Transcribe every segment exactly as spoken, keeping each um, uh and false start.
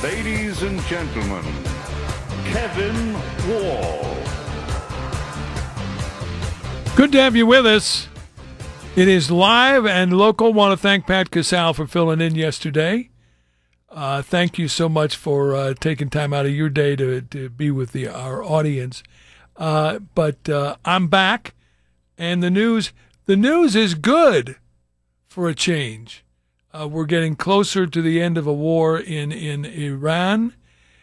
Ladies and gentlemen, Kevin Wall. Good to have you with us. It is live and local. Want to thank Pat Casal for filling in yesterday. Uh, thank you so much for uh, taking time out of your day to, to be with the, our audience. Uh, but uh, I'm back, and the news the news is good for a change. Uh, we're getting closer to the end of a war in, in Iran.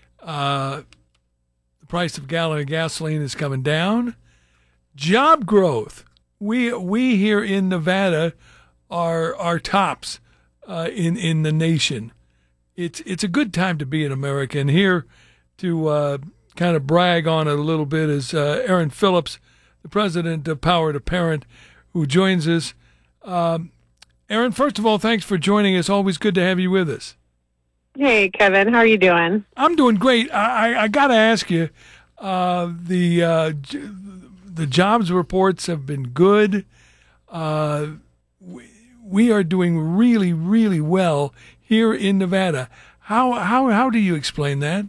Uh, the price of a gallon of gasoline is coming down. Job growth. We we here in Nevada are are tops uh, in in the nation. It's it's a good time to be an American. Here to uh, kind of brag on it a little bit is uh, Aaron Phillips, the president of Power to Parent, who joins us. Um, Aaron, first of all, thanks for joining us. Always good to have you with us. Hey, Kevin. How are you doing? I'm doing great. I, I, I got to ask you, uh, the uh, the jobs reports have been good. Uh, we, we are doing really, really well here in Nevada. How how how do you explain that?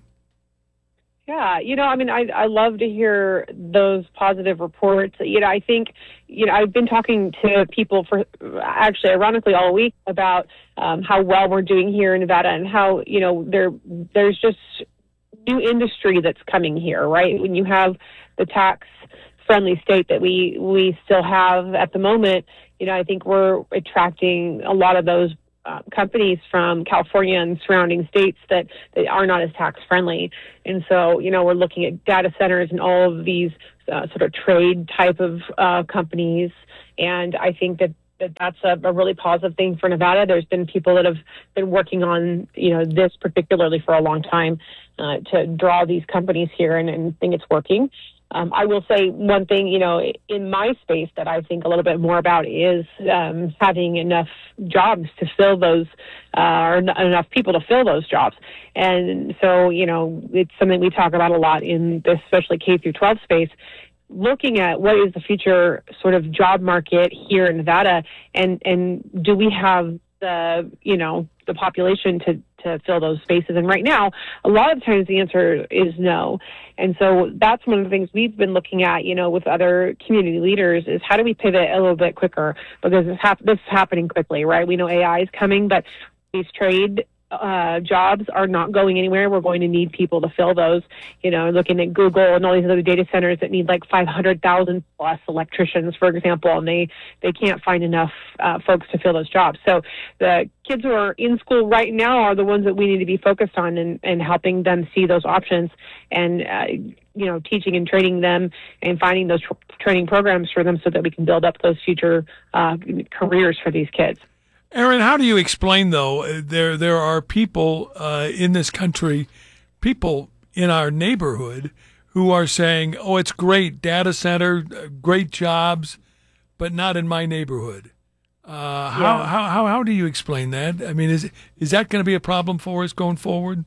Yeah, you know, I mean, I I love to hear those positive reports. You know, I think, you know, I've been talking to people for actually, ironically, all week about um, how well we're doing here in Nevada and how, you know, there there's just new industry that's coming here, right? When you have the tax-friendly state that we we still have at the moment, you know, I think we're attracting a lot of those Uh, companies from California and surrounding states that, that are not as tax friendly. And so, you know, we're looking at data centers and all of these uh, sort of trade type of uh, companies. And I think that, that that's a, a really positive thing for Nevada. There's been people that have been working on, you know, this particularly for a long time uh, to draw these companies here, and, and think it's working. Um, I will say one thing, you know, in my space that I think a little bit more about is um, having enough jobs to fill those, uh, or n- enough people to fill those jobs. And so, you know, it's something we talk about a lot in this, especially K through twelve space, looking at what is the future sort of job market here in Nevada, and, and do we have the, you know, the population to, to fill those spaces. And right now, a lot of times the answer is no. And so that's one of the things we've been looking at, you know, with other community leaders, is how do we pivot a little bit quicker? Because this, hap- this is happening quickly, right? We know A I is coming, but these trade uh, jobs are not going anywhere. We're going to need people to fill those, you know, looking at Google and all these other data centers that need like five hundred thousand plus electricians, for example, and they, they can't find enough uh, folks to fill those jobs. So the kids who are in school right now are the ones that we need to be focused on, and, and helping them see those options, and, uh, you know, teaching and training them and finding those tr- training programs for them so that we can build up those future uh, careers for these kids. Aaron, how do you explain, though, there there are people uh, in this country, people in our neighborhood, who are saying, oh, it's great, data center, great jobs, but not in my neighborhood. Uh, how, Yeah. how how how do you explain that? I mean, is is that going to be a problem for us going forward?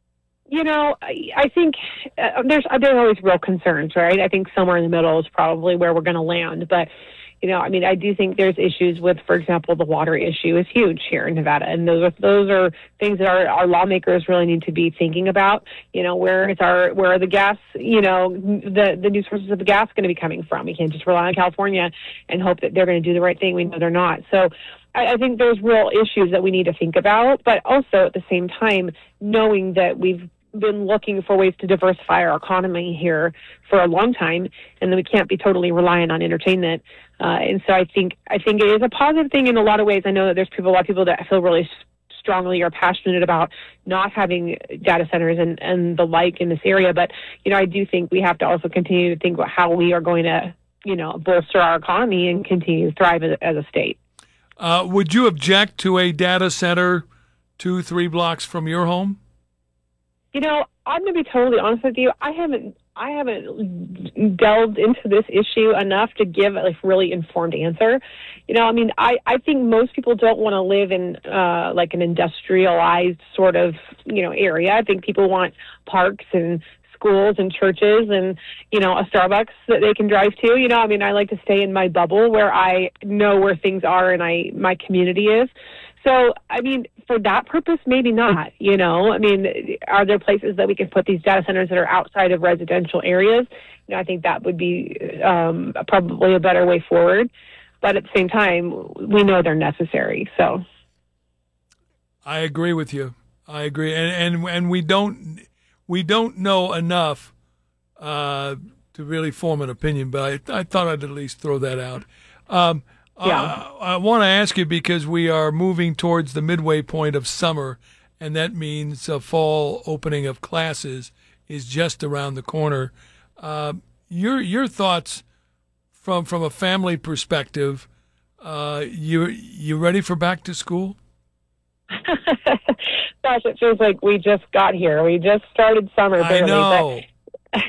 You know, I, I think uh, there's there's always real concerns, right? I think somewhere in the middle is probably where we're going to land. But, you know, I mean, I do think there's issues with, for example, the water issue is huge here in Nevada. And those are, those are things that our, our lawmakers really need to be thinking about. You know, where is our, where are the gas, you know, the, the new sources of the gas going to be coming from? We can't just rely on California and hope that they're going to do the right thing. We know they're not. So I, I think there's real issues that we need to think about, but also at the same time, knowing that we've been looking for ways to diversify our economy here for a long time, and that we can't be totally reliant on entertainment. Uh, and so I think I think it is a positive thing in a lot of ways. I know that there's people, a lot of people that feel really strongly or passionate about not having data centers and, and the like in this area. But, you know, I do think we have to also continue to think about how we are going to, you know, bolster our economy and continue to thrive as, as a state. Uh, would you object to a data center two, three blocks from your home? You know, I'm going to be totally honest with you. I haven't I haven't delved into this issue enough to give a like, really informed answer. You know, I mean, I, I think most people don't want to live in uh, like an industrialized sort of, you know, area. I think people want parks and schools and churches and, you know, a Starbucks that they can drive to. You know, I mean, I like to stay in my bubble where I know where things are and I my community is. So, I mean, for that purpose, maybe not. You know, I mean, are there places that we can put these data centers that are outside of residential areas? You know, I think that would be um, probably a better way forward. But at the same time, we know they're necessary. So, I agree with you. I agree, and and and we don't we don't know enough uh, to really form an opinion. But I I thought I'd at least throw that out. Um, Yeah. Uh, I want to ask you because we are moving towards the midway point of summer, and that means a fall opening of classes is just around the corner. Uh, your your thoughts from from a family perspective? Uh, you you ready for back to school? Gosh, it feels like we just got here. We just started summer. I barely, know. But,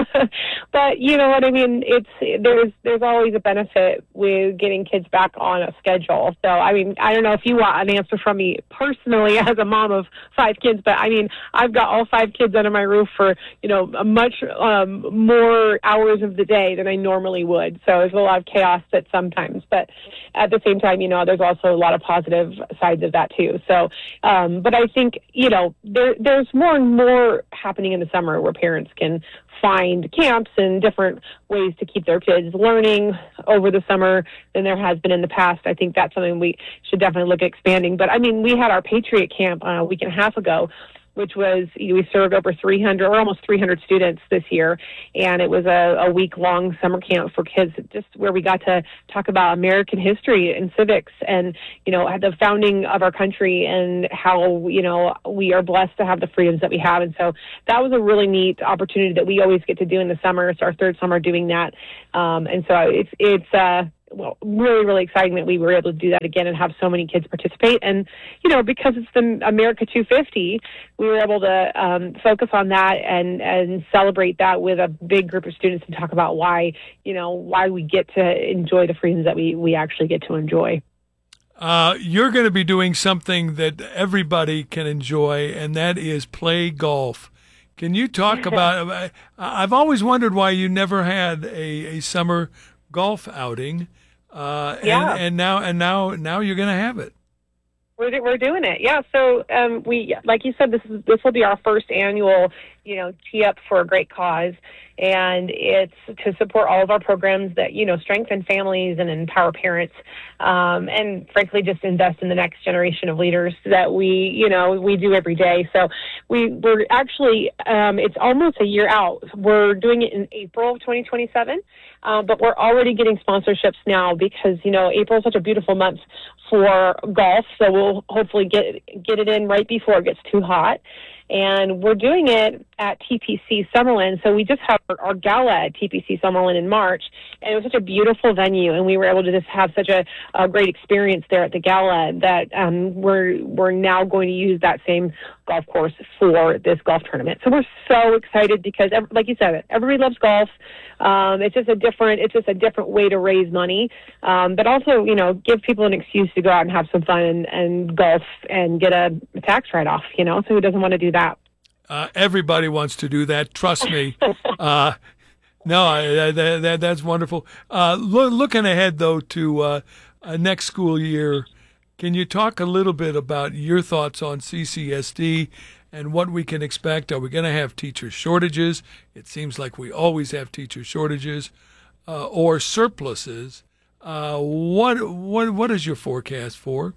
but you know what I mean? It's there's there's always a benefit with getting kids back on a schedule. So I mean, I don't know if you want an answer from me personally as a mom of five kids, but I mean, I've got all five kids under my roof for you know a much um, more hours of the day than I normally would. So there's a lot of chaos at sometimes, but at the same time, you know, there's also a lot of positive sides of that too. So, um, but I think you know there there's more and more happening in the summer where parents can find camps and different ways to keep their kids learning over the summer than there has been in the past. I think that's something we should definitely look at expanding. But I mean, we had our Patriot Camp uh, a week and a half ago, which was, we served over three hundred or almost three hundred students this year. And it was a, a week long summer camp for kids, just where we got to talk about American history and civics and, you know, the founding of our country and how, you know, we are blessed to have the freedoms that we have. And so that was a really neat opportunity that we always get to do in the summer. It's our third summer doing that. Um, and so it's, it's, uh, well, really, really exciting that we were able to do that again and have so many kids participate. And, you know, because it's the America two fifty, we were able to um, focus on that and, and celebrate that with a big group of students and talk about why, you know, why we get to enjoy the freedoms that we, we actually get to enjoy. Uh, you're going to be doing something that everybody can enjoy, and that is play golf. Can you talk about, I've always wondered why you never had a, a summer golf outing. Uh, Yeah. and, and now, and now, now you're going to have it. We're, we're doing it. Yeah. So, um, we, like you said, this is, this will be our first annual, you know, tee up for a great cause. And it's to support all of our programs that, you know, strengthen families and empower parents. Um, and frankly, just invest in the next generation of leaders that we, you know, we do every day. So we, we're actually, um, it's almost a year out. We're doing it in April of twenty twenty-seven. Uh, but we're already getting sponsorships now because, you know, April is such a beautiful month for golf. So we'll hopefully get, get it in right before it gets too hot. And we're doing it at T P C Summerlin. So we just had our, our gala at T P C Summerlin in March, and it was such a beautiful venue, and we were able to just have such a, a great experience there at the gala that um, we're we're now going to use that same golf course for this golf tournament. So we're so excited because, like you said, everybody loves golf. Um, it's just a different it's just a different way to raise money, um, but also, you know, give people an excuse to go out and have some fun and, and golf and get a, a tax write-off. You know, so who doesn't want to do that? Uh, everybody wants to do that. Trust me. Uh, no, I, that, that, that's wonderful. Uh, lo- looking ahead, though, to uh, uh, next school year, can you talk a little bit about your thoughts on C C S D and what we can expect? Are we going to have teacher shortages? It seems like we always have teacher shortages uh, or surpluses. Uh, what what what is your forecast for?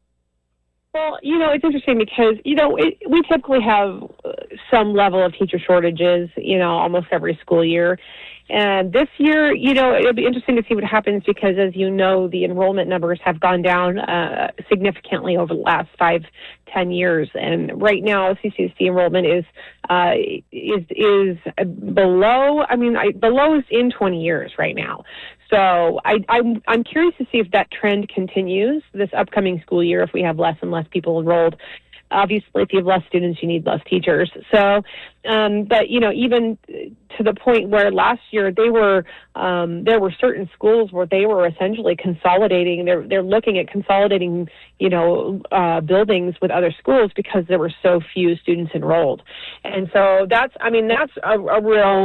Well, you know, it's interesting because, you know, it, we typically have some level of teacher shortages, you know, almost every school year. And this year, you know, it'll be interesting to see what happens because, as you know, the enrollment numbers have gone down uh, significantly over the last five, ten years. And right now, C C S D enrollment is uh, is is below. I mean, I, the lowest in twenty years right now. So I, I'm I'm curious to see if that trend continues this upcoming school year. If we have less and less people enrolled. Obviously, if you have less students, you need less teachers. So, um, but, you know, even to the point where last year they were, um, there were certain schools where they were essentially consolidating. They're, they're looking at consolidating, you know, uh, buildings with other schools because there were so few students enrolled. And so that's, I mean, that's a, a real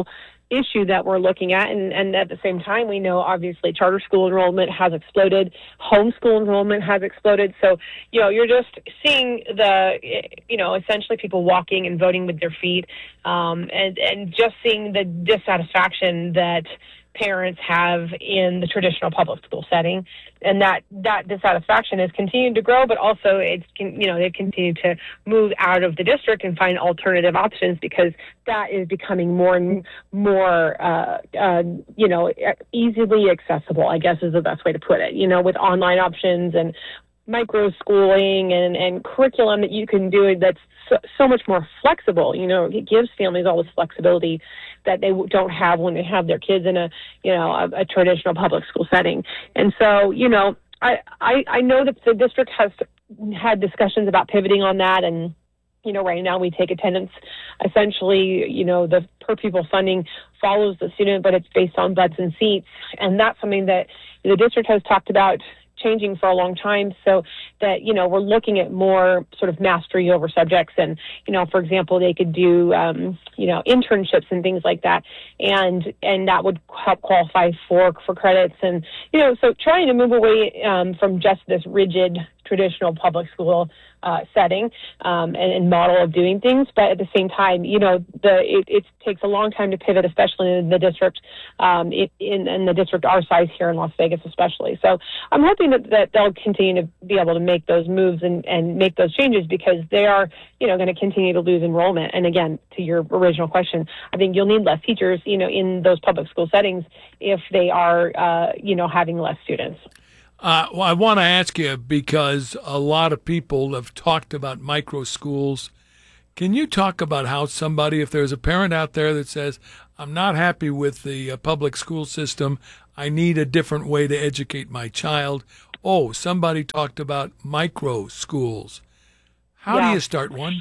issue that we're looking at. And, and at the same time, we know obviously charter school enrollment has exploded, homeschool enrollment has exploded. So, you know, you're just seeing the, you know, essentially people walking and voting with their feet, um, and, and just seeing the dissatisfaction that parents have in the traditional public school setting, and that that dissatisfaction has continued to grow, but also it's, you know, they've continued to move out of the district and find alternative options, because that is becoming more and more, uh, uh, you know, easily accessible, I guess is the best way to put it, you know, with online options and micro schooling and, and curriculum that you can do that's so, so much more flexible. You know, it gives families all this flexibility that they don't have when they have their kids in a, you know, a, a traditional public school setting. And so, you know, I, I, I know that the district has had discussions about pivoting on that. And, you know, right now we take attendance. Essentially, you know, the per pupil funding follows the student, but it's based on butts and seats. And that's something that the district has talked about changing for a long time, so that, you know, we're looking at more sort of mastery over subjects. And, you know, for example, they could do, um, you know, internships and things like that. And, and that would help qualify for, for credits. And, you know, so trying to move away um, from just this rigid traditional public school uh, setting um, and, and model of doing things. But at the same time, you know, the it, it takes a long time to pivot, especially in the district, um, it, in, in the district our size here in Las Vegas especially. So I'm hoping that, that they'll continue to be able to make those moves and, and make those changes, because they are, you know, going to continue to lose enrollment. And again, to your original question, I think you'll need less teachers, you know, in those public school settings if they are, uh, you know, having less students. Uh, well, I want to ask you, because a lot of people have talked about micro schools. Can you talk about how somebody, if there's a parent out there that says, I'm not happy with the uh, public school system, I need a different way to educate my child. Oh, somebody talked about micro schools. How Yeah. do you start one?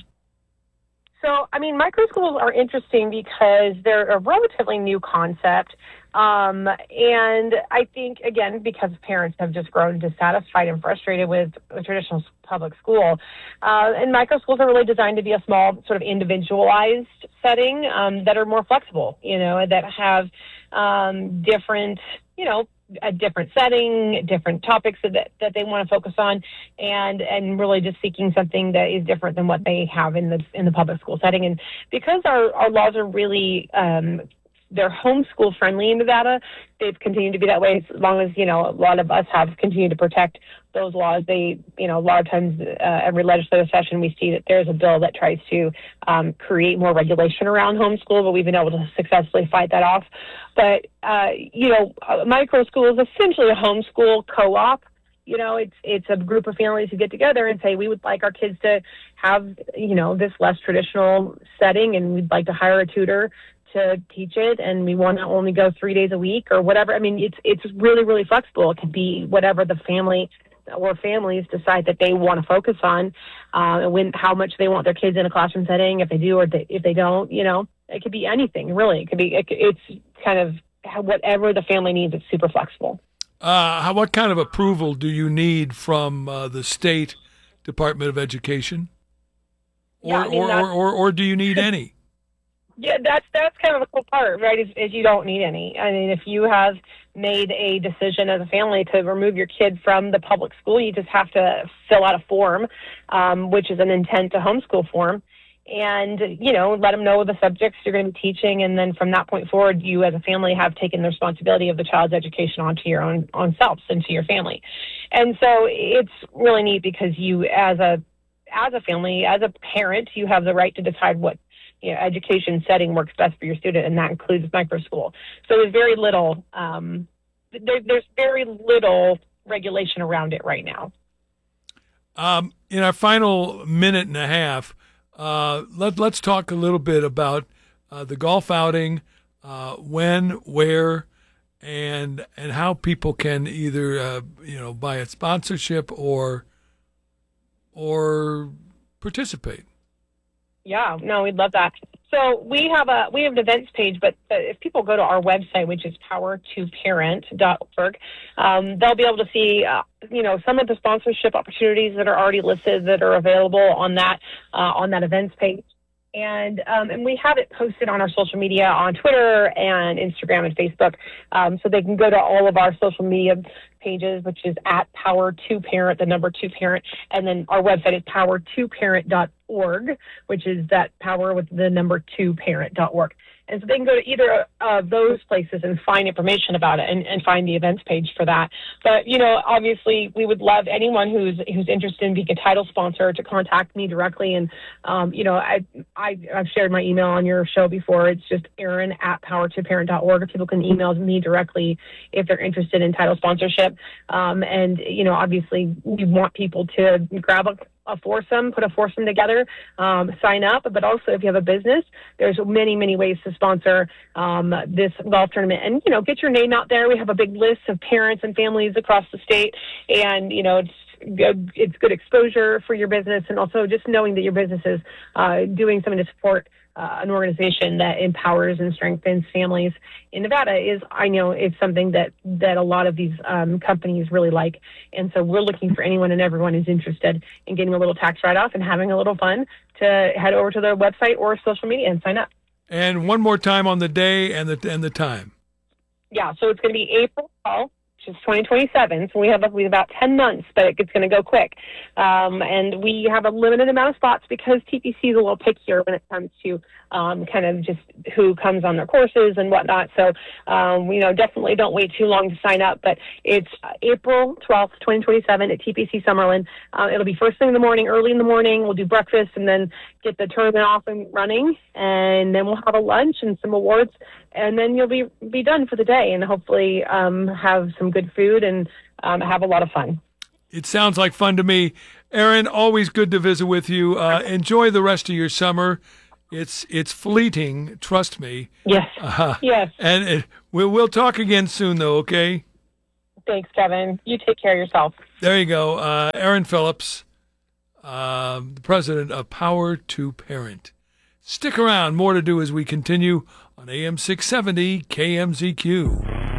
So, I mean, micro schools are interesting because they're a relatively new concept. Um, and I think, again, because parents have just grown dissatisfied and frustrated with the traditional public school, uh, and micro schools are really designed to be a small, sort of individualized setting um, that are more flexible, you know, that have um, different, you know, a different setting, different topics that, that they want to focus on, and and really just seeking something that is different than what they have in the in the public school setting. And because our, our laws are really um, they're homeschool friendly in Nevada, they've continued to be that way as long as, you know, a lot of us have continued to protect those laws. They, you know, a lot of times uh, every legislative session we see that there's a bill that tries to um, create more regulation around homeschool, but we've been able to successfully fight that off. But, uh, you know, a micro school is essentially a homeschool co-op. You know, it's it's a group of families who get together and say, we would like our kids to have, you know, this less traditional setting, and we'd like to hire a tutor to teach it, and we want to only go three days a week or whatever. I mean, it's it's really, really flexible. It could be whatever the family or families decide that they want to focus on, uh, and when, how much they want their kids in a classroom setting, if they do or they, if they don't, you know, it could be anything, really. It could be, it, it's kind of whatever the family needs. It's super flexible. Uh, how, what kind of approval do you need from uh, the state Department of Education? Or, Yeah, I mean, or, or, or, or do you need any? Yeah, that's that's kind of a cool part, right, is, is you don't need any. I mean, if you have made a decision as a family to remove your kid from the public school, you just have to fill out a form, um, which is an intent to homeschool form, and, you know, let them know the subjects you're going to be teaching, and then from that point forward, you as a family have taken the responsibility of the child's education onto your own, own selves and to your family. And so it's really neat because you, as a as a family, as a parent, you have the right to decide what, you know, education setting works best for your student, and that includes micro school. So there's very little, um, there, there's very little regulation around it right now. Um, in our final minute and a half, uh, let, let's talk a little bit about uh, the golf outing, uh, when, where, and and how people can either uh, you know, buy a sponsorship or or participate. Yeah, no, we'd love that. So we have a we have an events page, but if people go to our website, which is power to parent dot org, um, they'll be able to see, uh, you know, some of the sponsorship opportunities that are already listed that are available on that uh, on that events page. And um, and we have it posted on our social media on Twitter and Instagram and Facebook. Um, so they can go to all of our social media pages, which is at Power two Parent, the number two parent. And then our website is power two parent dot org, which is that power with the number two parent dot org. And so they can go to either of those places and find information about it and, and find the events page for that. But, you know, obviously we would love anyone who's who's interested in being a title sponsor to contact me directly. And, um, you know, I, I, I've shared my email on your show before. It's just Erin at power two parent dot org. People can email me directly if they're interested in title sponsorship. Um, and, you know, obviously we want people to grab a a foursome, put a foursome together, um, sign up. But also if you have a business, there's many, many ways to sponsor um, this golf tournament. And, you know, get your name out there. We have a big list of parents and families across the state. And, you know, it's good, it's good exposure for your business. And also just knowing that your business is uh, doing something to support Uh, an organization that empowers and strengthens families in Nevada is, I know, it's something that, that a lot of these um, companies really like. And so we're looking for anyone and everyone who's interested in getting a little tax write-off and having a little fun to head over to their website or social media and sign up. And one more time on the day and the and the time. Yeah, so it's going to be April twelfth. Which is twenty twenty-seven, so we have, we have about ten months, but it's going to go quick. Um, and we have a limited amount of spots because T P C is a little pickier when it comes to um, kind of just who comes on their courses and whatnot. So, um, you know, definitely don't wait too long to sign up. But it's April twelfth, twenty twenty-seven at T P C Summerlin. Uh, it'll be first thing in the morning, early in the morning. We'll do breakfast and then get the tournament off and running. And then we'll have a lunch and some awards. And then you'll be be done for the day and hopefully um, have some good food and um, have a lot of fun. It sounds like fun to me. Erin, always good to visit with you. Uh, enjoy the rest of your summer. It's it's fleeting, trust me. Yes, uh, yes. And it, we'll, we'll talk again soon, though, okay? Thanks, Kevin. You take care of yourself. There you go. Uh, Erin Phillips, uh, the president of Power two Parent. Stick around. More to do as we continue on A M six seventy K M Z Q.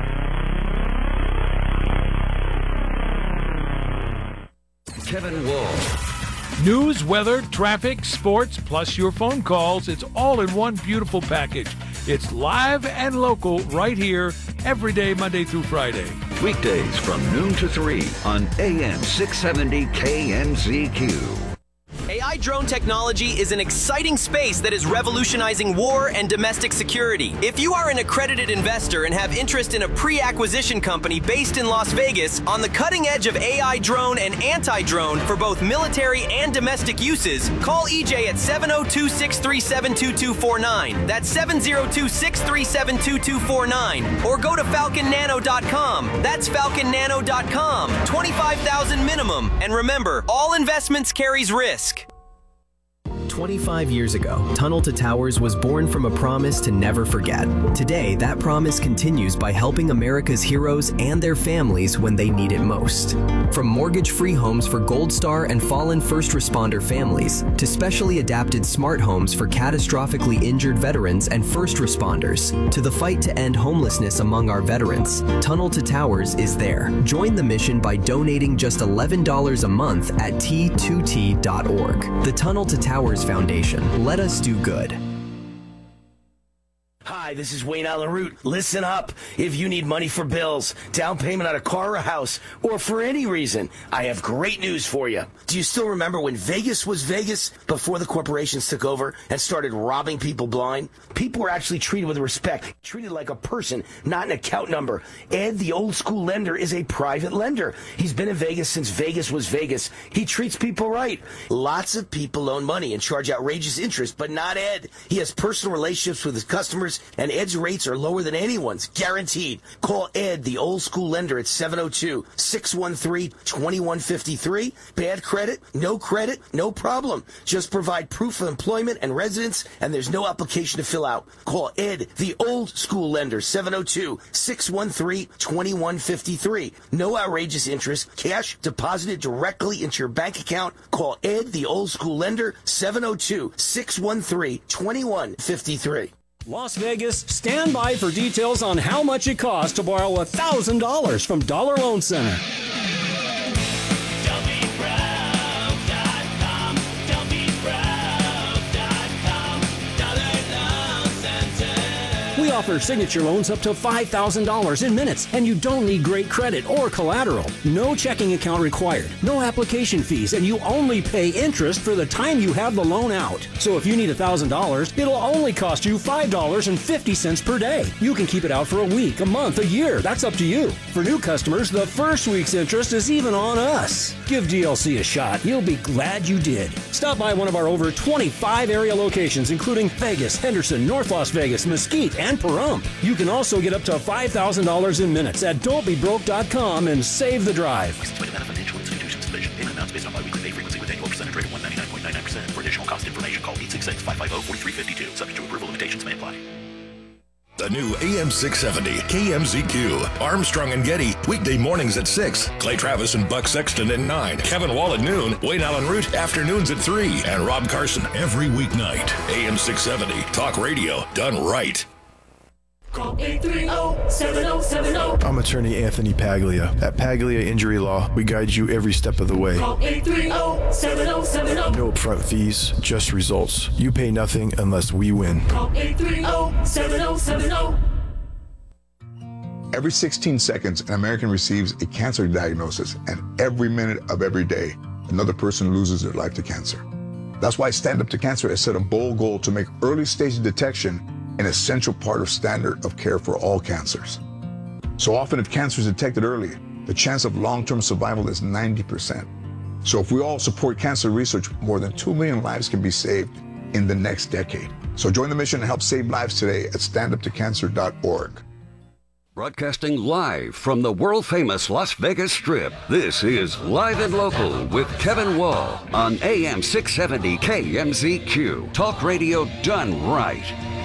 Kevin Wall. News, weather, traffic, sports, plus your phone calls. It's all in one beautiful package. It's live and local right here every day, Monday through Friday. Weekdays from noon to three on A M six seventy K M Z Q. A I drone technology is an exciting space that is revolutionizing war and domestic security. If you are an accredited investor and have interest in a pre-acquisition company based in Las Vegas on the cutting edge of A I drone and anti-drone for both military and domestic uses, call E J at seven oh two, six three seven, two two four nine. That's seven oh two, six three seven, two two four nine. Or go to falcon nano dot com. That's falcon nano dot com. twenty-five thousand dollars minimum. And remember, all investments carries risk. twenty-five years ago, Tunnel to Towers was born from a promise to never forget. Today, that promise continues by helping America's heroes and their families when they need it most. From mortgage-free homes for Gold Star and fallen first responder families, to specially adapted smart homes for catastrophically injured veterans and first responders, to the fight to end homelessness among our veterans, Tunnel to Towers is there. Join the mission by donating just eleven dollars a month at T two T dot org. The Tunnel to Towers Foundation. Let us do good. Hi, this is Wayne Allen Root. Listen up. If you need money for bills, down payment on a car or a house, or for any reason, I have great news for you. Do you still remember when Vegas was Vegas before the corporations took over and started robbing people blind? People were actually treated with respect, treated like a person, not an account number. Ed, the old school lender, is a private lender. He's been in Vegas since Vegas was Vegas. He treats people right. Lots of people loan money and charge outrageous interest, but not Ed. He has personal relationships with his customers, and Ed's rates are lower than anyone's, guaranteed. Call Ed, the old school lender, at seven oh two, six one three, two one five three. Bad credit? No credit? No problem. Just provide proof of employment and residence, and there's no application to fill out. Call Ed, the old school lender, seven oh two, six one three, two one five three. No outrageous interest. Cash deposited directly into your bank account. Call Ed, the old school lender, seven oh two, six one three, two one five three. Las Vegas, stand by for details on how much it costs to borrow one thousand dollars from Dollar Loan Center. offer signature loans up to five thousand dollars in minutes, and you don't need great credit or collateral. No checking account required, no application fees, and you only pay interest for the time you have the loan out. So if you need one thousand dollars, it'll only cost you five dollars and fifty cents per day. You can keep it out for a week, a month, a year. That's up to you. For new customers, the first week's interest is even on us. Give D L C a shot. You'll be glad you did. Stop by one of our over twenty-five area locations, including Vegas, Henderson, North Las Vegas, Mesquite, and Pahrump. You can also get up to five thousand dollars in minutes at don't be broke dot com and save the drive. Licensed by Nevada Financial Institutions Division. Payment amounts based on biweekly pay frequency with annual percentage rate of one ninety-nine point nine nine percent. For additional cost information, call eight six six, five five zero, four three five two. Subject to approval, limitations may apply. The new A M six seventy K M Z Q. Armstrong and Getty, weekday mornings at six. Clay Travis and Buck Sexton at nine. Kevin Wall at noon. Wayne Allen Root, afternoons at three. And Rob Carson every weeknight. A M six seventy, talk radio done right. Call eight three zero, seven zero seven zero. I'm attorney Anthony Paglia. At Paglia Injury Law, we guide you every step of the way. Call eight three zero, seven zero seven zero. No upfront fees, just results. You pay nothing unless we win. Call eight three zero, seven zero seven zero. Every sixteen seconds, an American receives a cancer diagnosis, and every minute of every day, another person loses their life to cancer. That's why Stand Up to Cancer has set a bold goal to make early stage detection an essential part of standard of care for all cancers. So often, if cancer is detected early, the chance of long-term survival is ninety percent. So if we all support cancer research, more than two million lives can be saved in the next decade. So join the mission and help save lives today at stand up to cancer dot org. Broadcasting live from the world-famous Las Vegas Strip, this is Live and Local with Kevin Wall on A M six seventy K M Z Q. Talk radio done right.